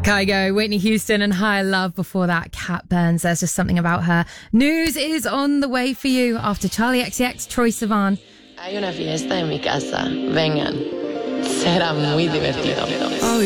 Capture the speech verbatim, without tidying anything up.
Kygo, Whitney Houston and Higher Love. Before that, Kat Burns. There's just something about her. News is on the way for you after Charlie X C X, Troye Sivan. Hay una fiesta en mi casa. Vengan. Será muy divertido. Oh,